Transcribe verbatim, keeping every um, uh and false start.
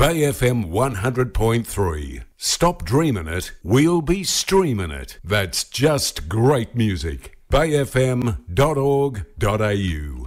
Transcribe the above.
Bay F M one hundred point three. Stop dreaming it, we'll be streaming it. That's just great music. bay f m dot org dot a u